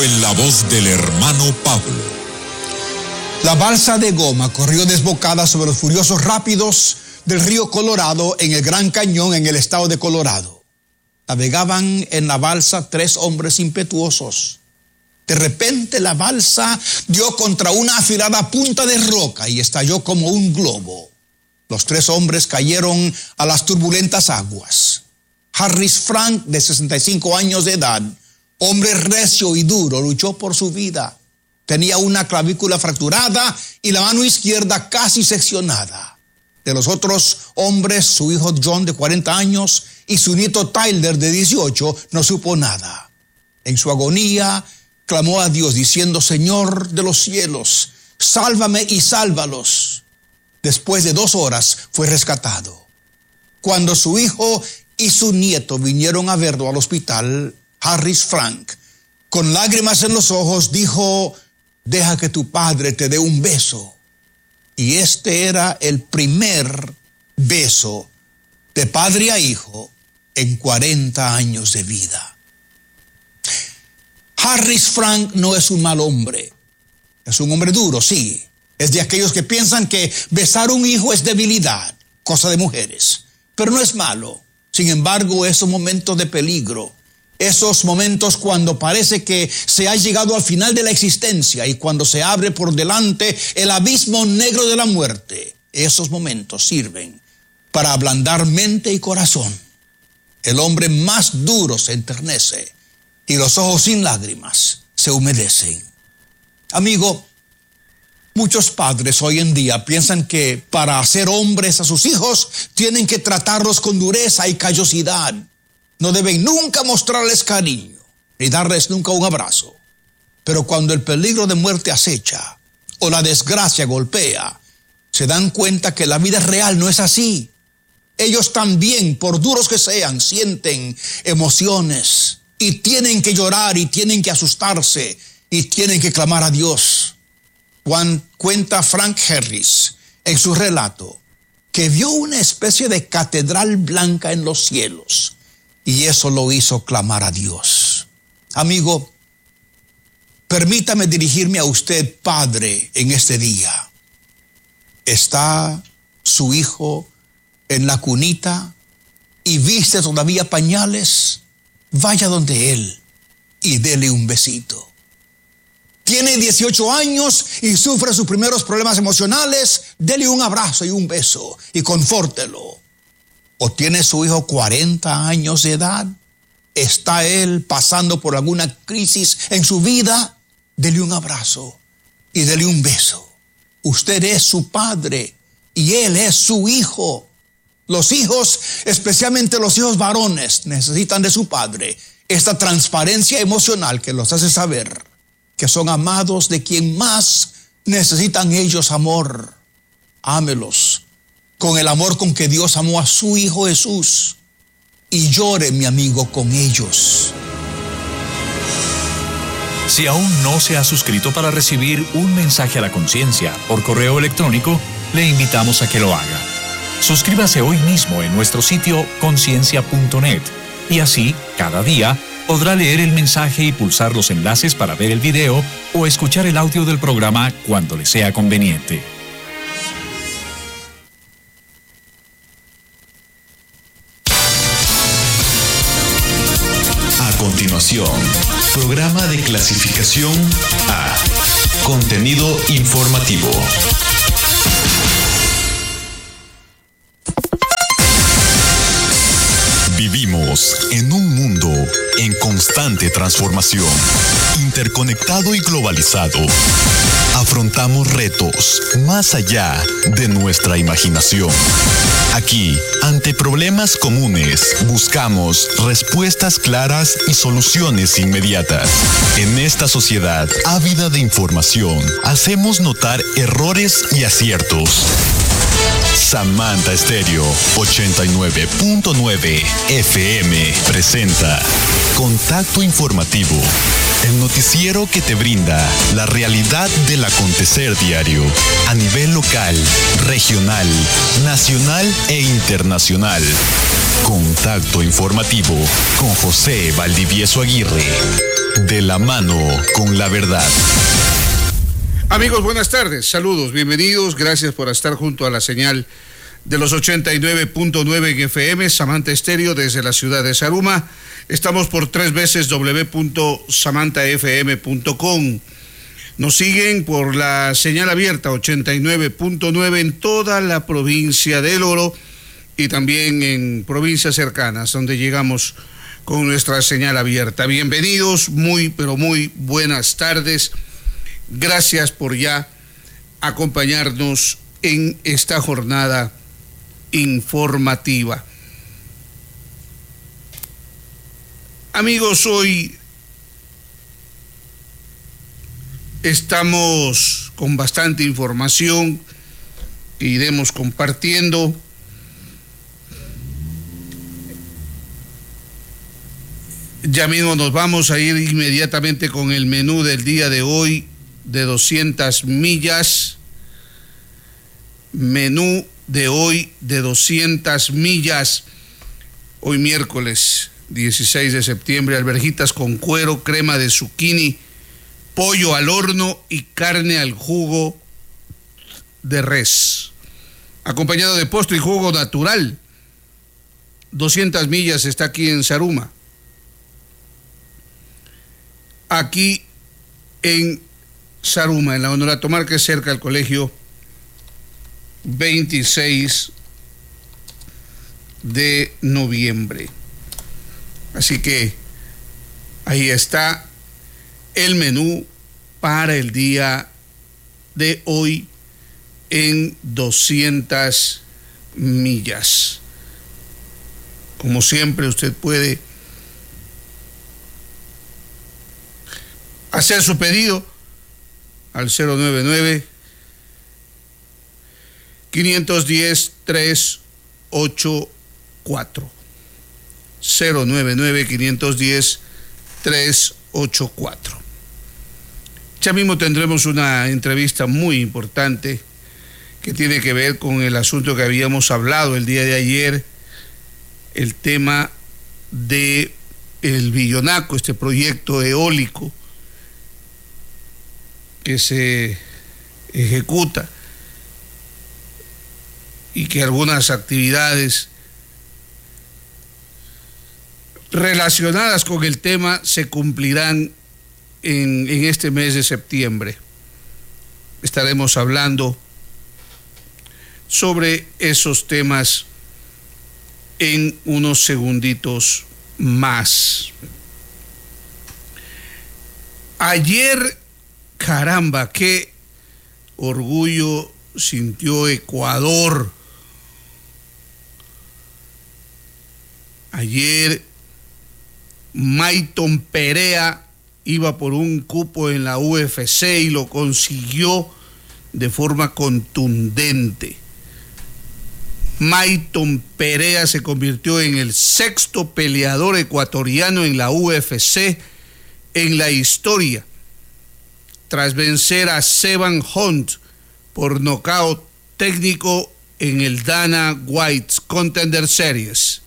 En la voz del hermano Pablo. La balsa de goma corrió desbocada sobre los furiosos rápidos del río Colorado en el Gran Cañón en el estado de Colorado. Navegaban en la balsa 3 hombres impetuosos. De repente la balsa dio contra una afilada punta de roca y estalló como un globo. Los 3 hombres cayeron a las turbulentas aguas. Harris Frank, de 65 años de edad, hombre recio y duro, luchó por su vida. Tenía una clavícula fracturada y la mano izquierda casi seccionada. De los otros hombres, su hijo John, de 40 años, y su nieto Tyler, de 18, no supo nada. En su agonía, clamó a Dios diciendo: Señor de los cielos, sálvame y sálvalos. Después de 2 horas fue rescatado. Cuando su hijo y su nieto vinieron a verlo al hospital, Harris Frank, con lágrimas en los ojos, dijo: deja que tu padre te dé un beso. Y este era el primer beso de padre a hijo en 40 años de vida. Harris Frank no es un mal hombre. Es un hombre duro, sí. Es de aquellos que piensan que besar a un hijo es debilidad, cosa de mujeres. Pero no es malo. Sin embargo, esos momentos de peligro, esos momentos cuando parece que se ha llegado al final de la existencia y cuando se abre por delante el abismo negro de la muerte, esos momentos sirven para ablandar mente y corazón. El hombre más duro se enternece y los ojos sin lágrimas se humedecen. Amigo, muchos padres hoy en día piensan que para hacer hombres a sus hijos tienen que tratarlos con dureza y callosidad. No deben nunca mostrarles cariño, ni darles nunca un abrazo. Pero cuando el peligro de muerte acecha o la desgracia golpea, se dan cuenta que la vida real no es así. Ellos también, por duros que sean, sienten emociones y tienen que llorar y tienen que asustarse y tienen que clamar a Dios. Cuenta Frank Harris en su relato que vio una especie de catedral blanca en los cielos. Y eso lo hizo clamar a Dios. Amigo, permítame dirigirme a usted, padre, en este día. ¿Está su hijo en la cunita y viste todavía pañales? Vaya donde él y dele un besito. Tiene 18 años y sufre sus primeros problemas emocionales. Dele un abrazo y un beso y confórtelo. ¿O tiene su hijo 40 años de edad? ¿Está él pasando por alguna crisis en su vida? Dele un abrazo y dele un beso. Usted es su padre y él es su hijo. Los hijos, especialmente los hijos varones, necesitan de su padre esta transparencia emocional que los hace saber que son amados de quien más necesitan ellos amor. Ámelos con el amor con que Dios amó a su Hijo Jesús. Y llore, mi amigo, con ellos. Si aún no se ha suscrito para recibir un mensaje a la conciencia por correo electrónico, le invitamos a que lo haga. Suscríbase hoy mismo en nuestro sitio conciencia.net y así, cada día, podrá leer el mensaje y pulsar los enlaces para ver el video o escuchar el audio del programa cuando le sea conveniente. A continuación, programa de clasificación A. Contenido informativo. Vivimos en un mundo en constante transformación, interconectado y globalizado. Afrontamos retos más allá de nuestra imaginación. Aquí, ante problemas comunes, buscamos respuestas claras y soluciones inmediatas. En esta sociedad ávida de información, hacemos notar errores y aciertos. Samantha Estéreo 89.9 FM presenta Contacto Informativo, el noticiero que te brinda la realidad del acontecer diario a nivel local, regional, nacional e internacional. Contacto Informativo con José Valdivieso Aguirre. De la mano con la verdad. Amigos, buenas tardes, saludos, bienvenidos, gracias por estar junto a la señal de los 89.9 en FM, Samantha Estéreo desde la ciudad de Zaruma. Estamos por 3 veces www.samantafm.com. Nos siguen por la señal abierta 89.9 en toda la provincia del Oro y también en provincias cercanas donde llegamos con nuestra señal abierta. Bienvenidos, muy pero muy buenas tardes. Gracias por ya acompañarnos en esta jornada informativa. Amigos, hoy estamos con bastante información que iremos compartiendo. Ya mismo nos vamos a ir inmediatamente con el menú del día de hoy de 200 millas. Menú de hoy de 200 millas. Hoy miércoles 16 de septiembre, alverjitas con cuero, crema de zucchini, pollo al horno y carne al jugo de res, acompañado de postre y jugo natural. 200 millas está aquí en Zaruma, aquí en Zaruma, en la Honorato Márquez, cerca del colegio 26 de noviembre. Así que ahí está el menú para el día de hoy en 200 millas. Como siempre, usted puede hacer su pedido al 099-510-384. 099-510-384. Ya mismo tendremos una entrevista muy importante que tiene que ver con el asunto que habíamos hablado el día de ayer, el tema de el Billonaco, este proyecto eólico que se ejecuta y que algunas actividades relacionadas con el tema se cumplirán en este mes de septiembre. Estaremos hablando sobre esos temas en unos segunditos más. Ayer, caramba, qué orgullo sintió Ecuador. Ayer Mayton Perea iba por un cupo en la UFC y lo consiguió de forma contundente. Mayton Perea se convirtió en el 6º peleador ecuatoriano en la UFC en la historia, tras vencer a Sevan Hunt por nocaut técnico en el Dana White Contender Series.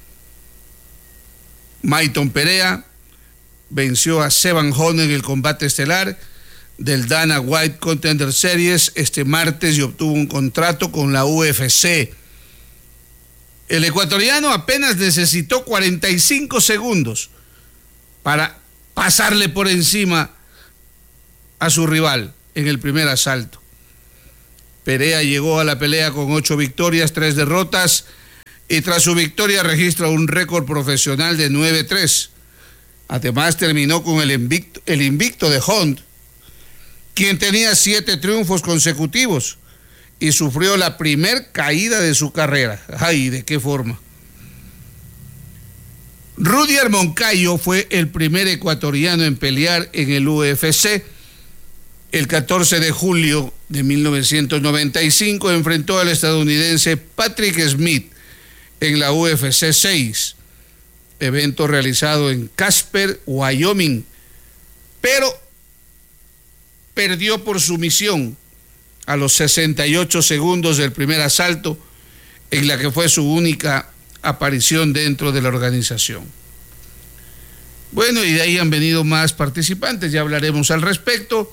Mayton Perea venció a Sevan Hunt en el combate estelar del Dana White Contender Series este martes y obtuvo un contrato con la UFC. El ecuatoriano apenas necesitó 45 segundos para pasarle por encima a su rival en el primer asalto. Perea llegó a la pelea con 8 victorias, 3 derrotas, y tras su victoria registra un récord profesional de 9-3. Además terminó con el invicto de Hunt, quien tenía 7 triunfos consecutivos y sufrió la primer caída de su carrera. ¡Ay, de qué forma! Rudier Moncayo fue el primer ecuatoriano en pelear en el UFC. El 14 de julio de 1995 enfrentó al estadounidense Patrick Smith en la UFC 6, evento realizado en Casper, Wyoming, pero perdió por sumisión a los 68 segundos del primer asalto, en la que fue su única aparición dentro de la organización. Bueno, y de ahí han venido más participantes, ya hablaremos al respecto.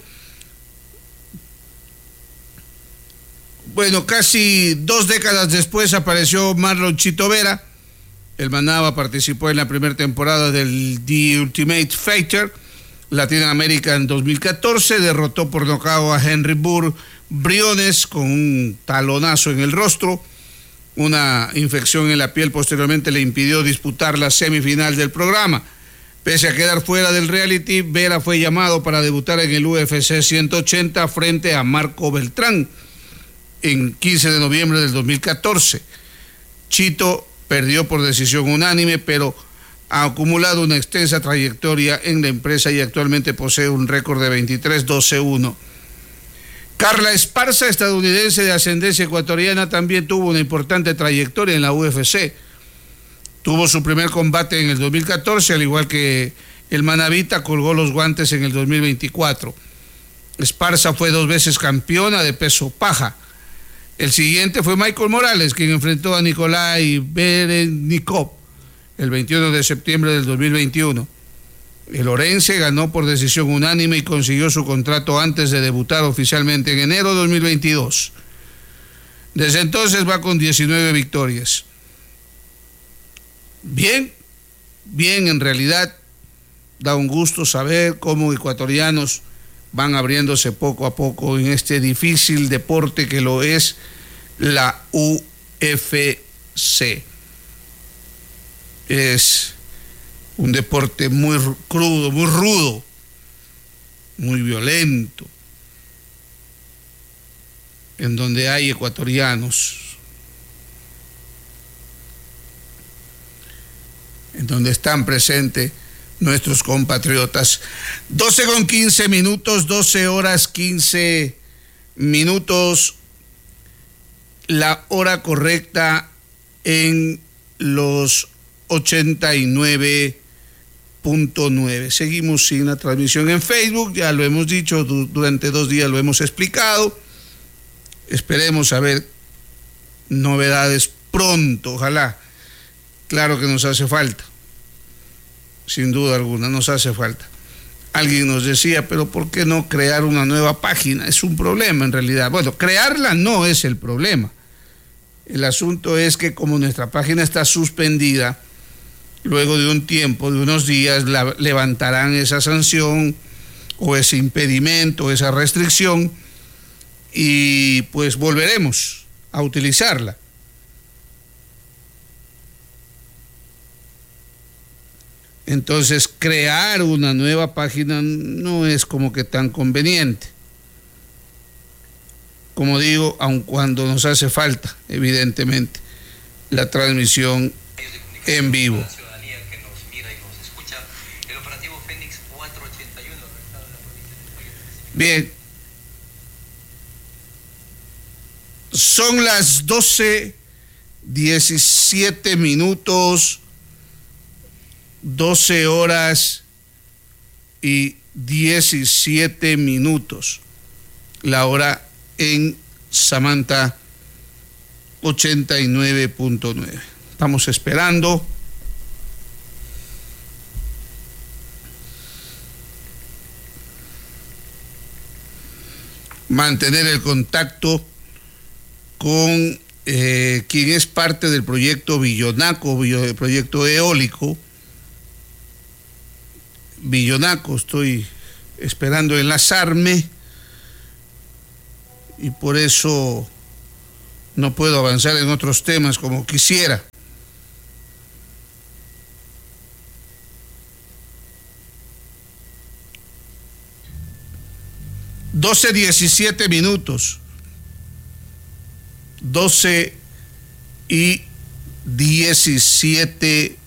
Bueno, casi 2 décadas después apareció Marlon Chito Vera. El Manaba participó en la primera temporada del The Ultimate Fighter Latinoamérica en 2014, derrotó por nocaut a Henry Briones con un talonazo en el rostro. Una infección en la piel posteriormente le impidió disputar la semifinal del programa. Pese a quedar fuera del reality, Vera fue llamado para debutar en el UFC 180 frente a Marco Beltrán en 15 de noviembre del 2014. Chito perdió por decisión unánime, pero ha acumulado una extensa trayectoria en la empresa y actualmente posee un récord de 23-12-1. Carla Esparza, estadounidense de ascendencia ecuatoriana, también tuvo una importante trayectoria en la UFC. Tuvo su primer combate en el 2014, al igual que el manabita colgó los guantes en el 2024. Esparza fue 2 veces campeona de peso paja. El siguiente fue Michael Morales, quien enfrentó a Nikolai Berenikov el 21 de septiembre del 2021. El orense ganó por decisión unánime y consiguió su contrato antes de debutar oficialmente en enero de 2022. Desde entonces va con 19 victorias. Bien, en realidad da un gusto saber cómo ecuatorianos van abriéndose poco a poco en este difícil deporte que lo es la UFC. Es un deporte muy crudo, muy rudo, muy violento, en donde hay ecuatorianos, en donde están presentes nuestros compatriotas. 12:15 minutos, 12 horas 15 minutos, la hora correcta en los 89.9. Seguimos sin la transmisión en Facebook, ya lo hemos dicho, durante 2 días lo hemos explicado. Esperemos saber novedades pronto, ojalá. Claro que nos hace falta, sin duda alguna, nos hace falta. Alguien nos decía, pero ¿por qué no crear una nueva página? Es un problema en realidad. Bueno, crearla no es el problema. El asunto es que como nuestra página está suspendida, luego de un tiempo, de unos días, levantarán esa sanción o ese impedimento, esa restricción, y pues volveremos a utilizarla. Entonces, crear una nueva página no es como que tan conveniente. Como digo, aun cuando nos hace falta, evidentemente, la transmisión en vivo. Bien, son las 12:17 minutos, 12 horas y 17 minutos, la hora en Samantha 89.9. Estamos esperando. Mantener el contacto con quien es parte del proyecto Villonaco, el proyecto eólico Villonaco. Estoy esperando enlazarme y por eso no puedo avanzar en otros temas como quisiera. (12:17 minutos). 12:17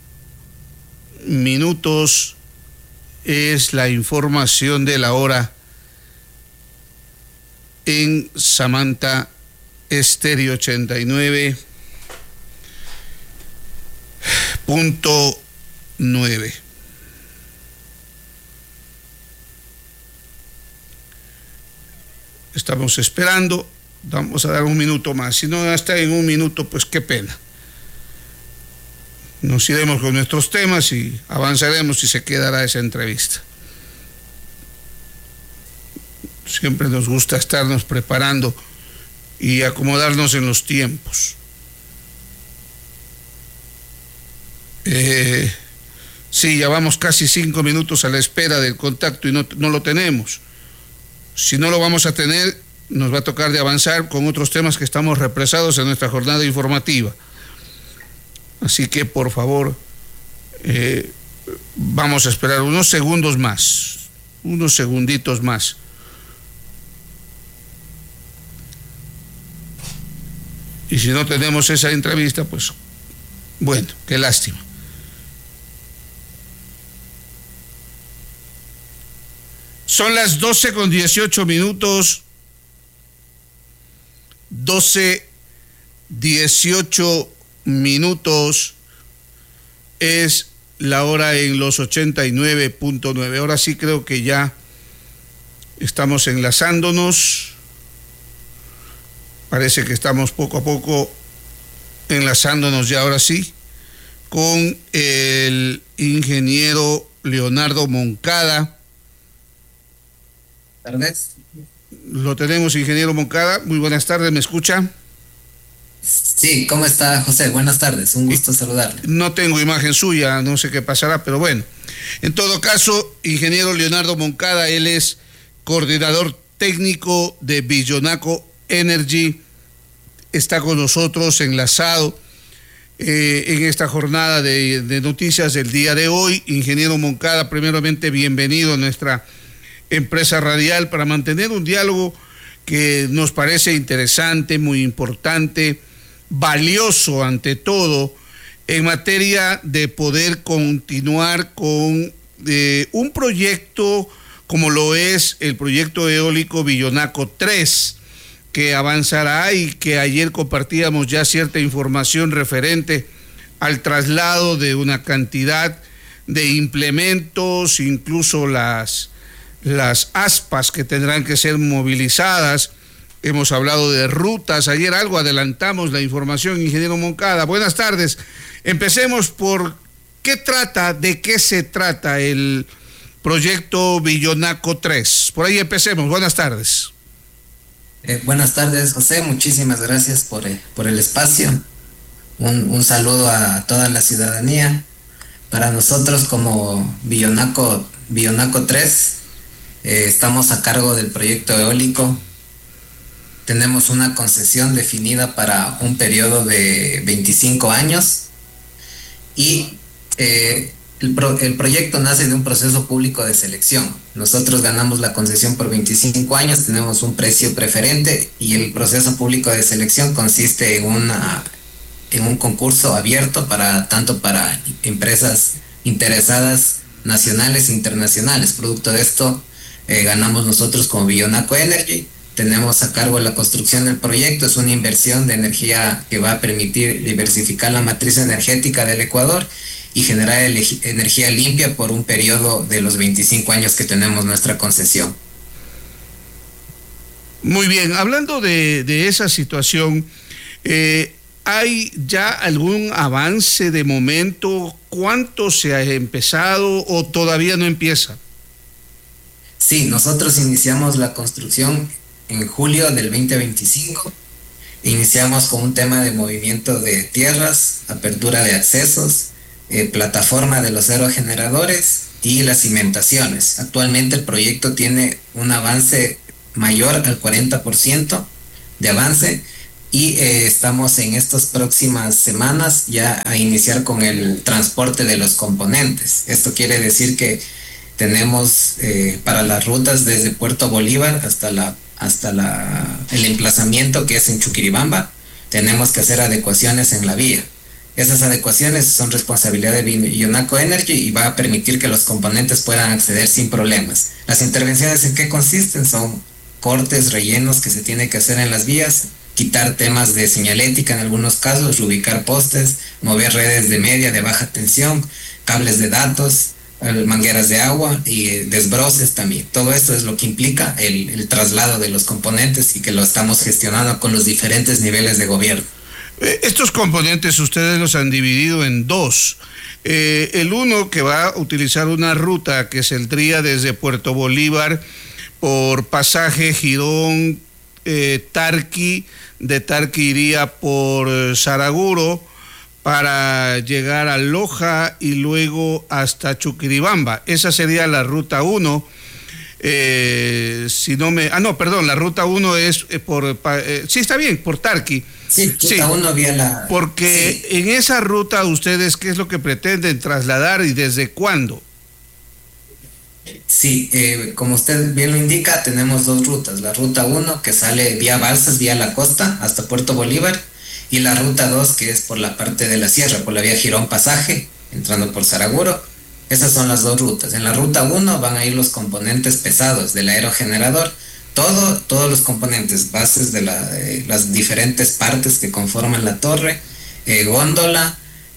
minutos es la información de la hora en Samantha Estéreo 89.9. Estamos esperando, vamos a dar un minuto más, si no hasta en un minuto, pues qué pena. nos iremos con nuestros temas y avanzaremos y se quedará esa entrevista. Siempre nos gusta estarnos preparando y acomodarnos en los tiempos. Sí, ya vamos casi 5 minutos a la espera del contacto y no lo tenemos. Si no lo vamos a tener, nos va a tocar de avanzar con otros temas que estamos represados en nuestra jornada informativa. Así que, por favor, vamos a esperar unos segunditos más. Y si no tenemos esa entrevista, pues, bueno, qué lástima. Son las 12:18. 12:18 es la hora en los 89.9. Ahora sí creo que ya estamos enlazándonos. Parece que estamos poco a poco enlazándonos ya ahora sí con el ingeniero Leonardo Moncada. Buenas tardes. Lo tenemos, ingeniero Moncada. Muy buenas tardes, ¿me escucha? Sí, ¿cómo está, José? Buenas tardes, un gusto saludarle. No tengo imagen suya, no sé qué pasará, pero bueno. En todo caso, ingeniero Leonardo Moncada, él es coordinador técnico de Billonaco Energy, está con nosotros enlazado en esta jornada de noticias del día de hoy. Ingeniero Moncada, primeramente bienvenido a nuestra empresa radial para mantener un diálogo que nos parece interesante, muy importante, valioso ante todo, en materia de poder continuar con un proyecto como lo es el proyecto eólico Billonaco 3, que avanzará y que ayer compartíamos ya cierta información referente al traslado de una cantidad de implementos, incluso las aspas que tendrán que ser movilizadas. Hemos hablado de rutas, ayer algo adelantamos la información, ingeniero Moncada. Buenas tardes. Empecemos por de qué se trata el proyecto Billonaco 3. Por ahí empecemos. Buenas tardes. Buenas tardes, José. Muchísimas gracias por el espacio. Un saludo a toda la ciudadanía. Para nosotros como Billonaco 3, estamos a cargo del proyecto eólico. Tenemos una concesión definida para un periodo de 25 años y el proyecto nace de un proceso público de selección. Nosotros ganamos la concesión por 25 años, tenemos un precio preferente y el proceso público de selección consiste en un concurso abierto tanto para empresas interesadas nacionales e internacionales. Producto de esto, ganamos nosotros como Billonaco Energy. Tenemos a cargo la construcción del proyecto. Es una inversión de energía que va a permitir diversificar la matriz energética del Ecuador y generar energía limpia por un periodo de los 25 años que tenemos nuestra concesión. Muy bien, hablando de esa situación, ¿hay ya algún avance de momento? ¿Cuánto se ha empezado o todavía no empieza? Sí, nosotros iniciamos la construcción en julio del 2025. Iniciamos con un tema de movimiento de tierras, apertura de accesos, plataforma de los aerogeneradores y las cimentaciones. Actualmente el proyecto tiene un avance mayor al 40% de avance y estamos en estas próximas semanas ya a iniciar con el transporte de los componentes. Esto quiere decir que tenemos para las rutas desde Puerto Bolívar hasta el emplazamiento que es en Chuquiribamba, tenemos que hacer adecuaciones en la vía. Esas adecuaciones son responsabilidad de Billonaco Energy y va a permitir que los componentes puedan acceder sin problemas. Las intervenciones en qué consisten son cortes, rellenos que se tiene que hacer en las vías, quitar temas de señalética en algunos casos, reubicar postes, mover redes de media, de baja tensión, cables de datos, mangueras de agua y desbroces también. Todo esto es lo que implica el traslado de los componentes y que lo estamos gestionando con los diferentes niveles de gobierno. Estos componentes ustedes los han dividido en dos. El uno, que va a utilizar una ruta que saldría desde Puerto Bolívar por Pasaje, Girón, Tarqui, de Tarqui iría por Saraguro para llegar a Loja y luego hasta Chuquiribamba. Esa sería la ruta 1. La ruta 1 es sí, está bien, por Tarqui. Sí, ruta 1 vía la... Porque sí. En esa ruta ustedes, ¿qué es lo que pretenden trasladar y desde cuándo? Sí, como usted bien lo indica, tenemos dos rutas. La ruta 1 que sale vía Balsas, vía la costa, hasta Puerto Bolívar, y la ruta 2 que es por la parte de la sierra, por la vía Girón Pasaje, entrando por Saraguro. Esas son las dos rutas. En la ruta 1 van a ir los componentes pesados del aerogenerador, todos los componentes, bases de las diferentes partes que conforman la torre, góndola,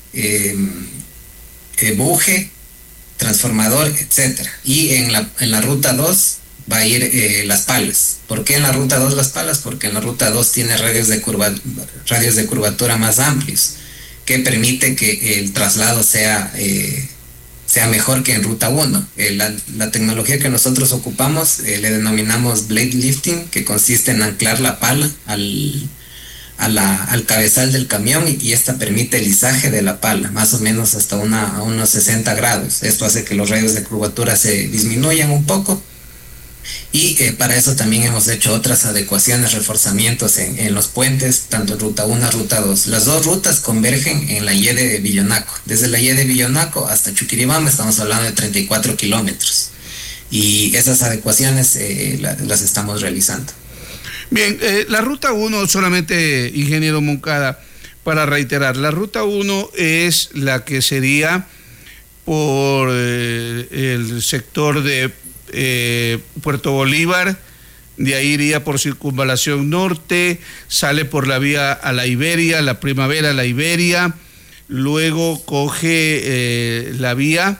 buje, transformador, etcétera. Y en la ruta 2 va a ir las palas. ¿Por qué en la ruta 2 las palas? Porque en la ruta 2 tiene radios de curvatura más amplios, que permite que el traslado sea mejor que en ruta 1. La tecnología que nosotros ocupamos le denominamos blade lifting, que consiste en anclar la pala al cabezal del camión, y esta permite el izaje de la pala, más o menos hasta a unos 60 grados. Esto hace que los radios de curvatura se disminuyan un poco, y para eso también hemos hecho otras adecuaciones, reforzamientos en los puentes, tanto en ruta 1 a ruta 2. Las dos rutas convergen en la Y de Villonaco. Desde la Y de Villonaco hasta Chuquiribamba estamos hablando de 34 kilómetros, y esas adecuaciones las estamos realizando. Bien, la ruta 1, solamente, ingeniero Moncada, para reiterar, la ruta 1 es la que sería por el sector de Puerto Bolívar, de ahí iría por Circunvalación Norte, sale por la vía a la Iberia, la Primavera a la Iberia, luego coge la vía...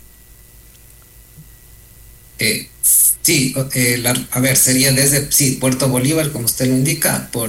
sería desde Puerto Bolívar, como usted lo indica, por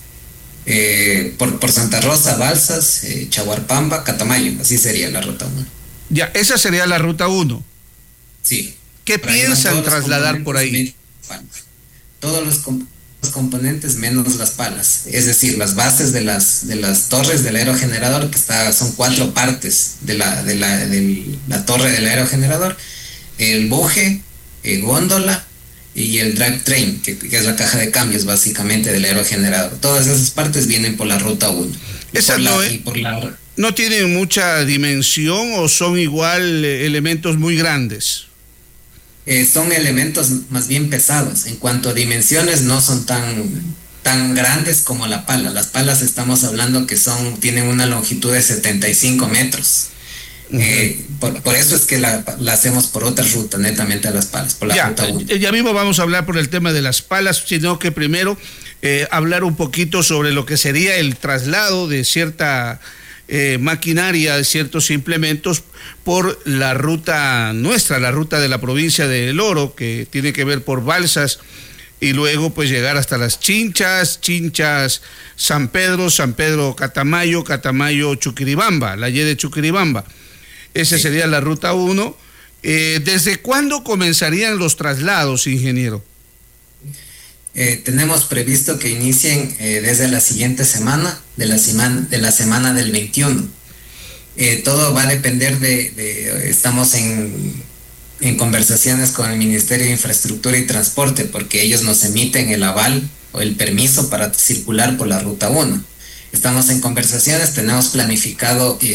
Santa Rosa, Balsas, Chaguarpamba, Catamayo. Así sería la ruta 1. Ya, esa sería la ruta 1. Sí. ¿Qué piensan trasladar por ahí? Todos los componentes menos las palas, es decir, las bases de las torres del aerogenerador, que son 4 partes de la torre del aerogenerador: el buje, góndola y el drivetrain, que es la caja de cambios básicamente del aerogenerador. Todas esas partes vienen por la ruta 1. ¿No tienen mucha dimensión o son igual elementos muy grandes? Son elementos más bien pesados. En cuanto a dimensiones, no son tan grandes como la pala. Las palas estamos hablando que tienen una longitud de 75 metros. Por eso es que la hacemos por otra ruta, netamente a las palas, por la ruta 1. Ya mismo vamos a hablar por el tema de las palas, sino que primero hablar un poquito sobre lo que sería el traslado de cierta maquinaria, de ciertos implementos por la ruta nuestra, la ruta de la provincia de El Oro, que tiene que ver por Balsas, y luego pues llegar hasta las Chinchas, San Pedro, Catamayo, Chuquiribamba, la Y de Chuquiribamba. Esa sería la ruta 1. ¿Desde cuándo comenzarían los traslados, ingeniero? Tenemos previsto que inicien desde la siguiente semana, de la semana del 21. Todo va a depender estamos en conversaciones con el Ministerio de Infraestructura y Transporte, porque ellos nos emiten el aval o el permiso para circular por la ruta 1. Estamos en conversaciones, tenemos planificado